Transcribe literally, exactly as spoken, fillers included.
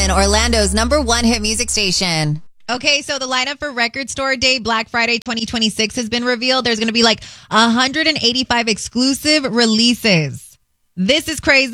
Orlando's number one hit music station. Okay, so the lineup for Record Store Day Black Friday twenty twenty-six has been revealed. There's going to be like one hundred eighty-five exclusive releases. This is crazy.